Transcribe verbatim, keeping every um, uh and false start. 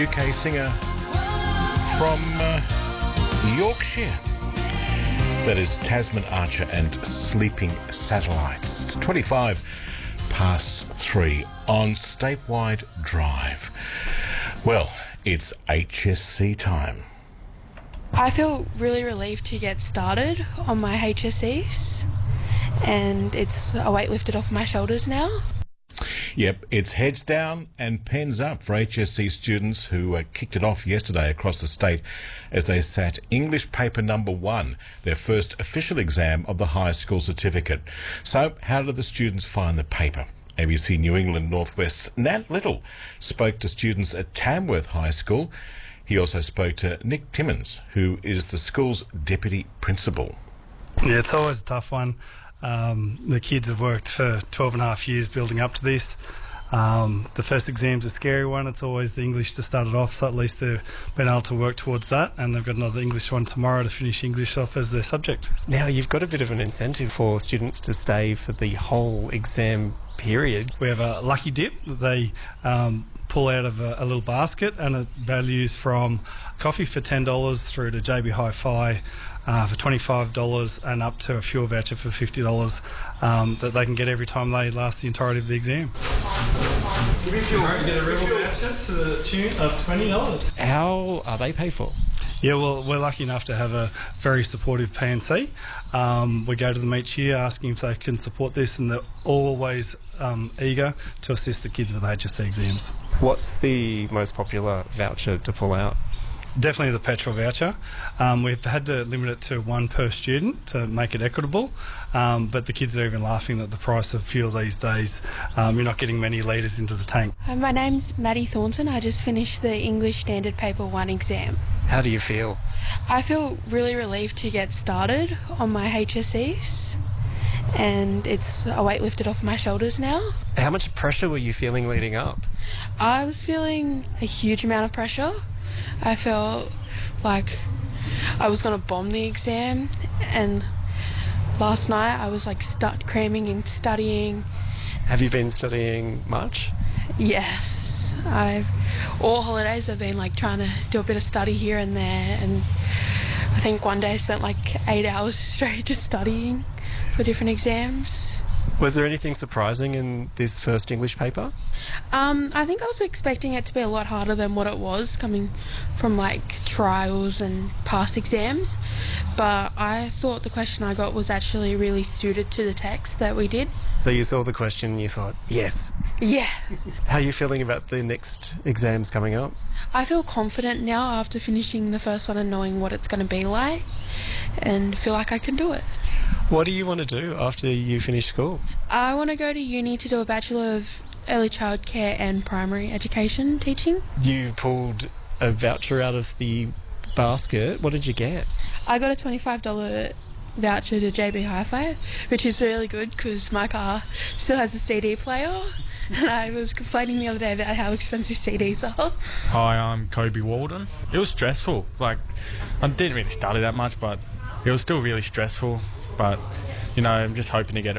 U K singer from uh, Yorkshire. That is Tasman Archer and Sleeping Satellites. It's twenty-five past three on Statewide Drive. Well, it's H S C time. I feel really relieved to get started on my H S Cs, and it's a weight lifted off my shoulders now. Yep, it's heads down and pens up for H S C students who uh, kicked it off yesterday across the state as they sat English paper number one, their first official exam of the high school certificate. So, how did the students find the paper? A B C New England Northwest's Nat Little spoke to students at Tamworth High School. He also spoke to Nick Timmins, who is the school's deputy principal. Yeah, it's always a tough one. Um, the kids have worked for twelve and a half years building up to this. Um, the first exam's a scary one. It's always the English to start it off, so at least they've been able to work towards that, and they've got another English one tomorrow to finish English off as their subject. Now, you've got a bit of an incentive for students to stay for the whole exam period. We have a lucky dip that they um, pull out of a, a little basket, and it values from coffee for ten dollars through to J B Hi-Fi Uh, for twenty-five dollars and up to a fuel voucher for fifty dollars um, that they can get every time they last the entirety of the exam. You get a real voucher to the tune of twenty dollars. How are they paid for? Yeah, well, we're lucky enough to have a very supportive P N C. Um, we go to them each year asking if they can support this, and they're always um, eager to assist the kids with H S C exams. What's the most popular voucher to pull out? Definitely the petrol voucher. Um, we've had to limit it to one per student to make it equitable, um, but the kids are even laughing at the price of fuel these days. Um, you're not getting many litres into the tank. Uh, my name's Maddie Thornton. I just finished the English Standard Paper one exam. How do you feel? I feel really relieved to get started on my H S Cs, and it's a weight lifted off my shoulders now. How much pressure were you feeling leading up? I was feeling a huge amount of pressure. I felt like I was going to bomb the exam, and last night I was like start cramming and studying. Have you been studying much? Yes, I've all holidays I've been like trying to do a bit of study here and there, and I think one day I spent like eight hours straight just studying for different exams. Was there anything surprising in this first English paper? Um, I think I was expecting it to be a lot harder than what it was, coming from like trials and past exams, but I thought the question I got was actually really suited to the text that we did. So you saw the question and you thought, yes. Yeah. How are you feeling about the next exams coming up? I feel confident now after finishing the first one and knowing what it's going to be like, and feel like I can do it. What do you want to do after you finish school? I want to go to uni to do a Bachelor of Early Childcare and Primary Education teaching. You pulled a voucher out of the basket. What did you get? I got a twenty-five dollars voucher to J B Hi-Fi, which is really good because my car still has a C D player, and I was complaining the other day about how expensive C Ds are. Hi, I'm Kobe Walden. It was stressful. Like, I didn't really study that much, but it was still really stressful. But, you know, I'm just hoping to get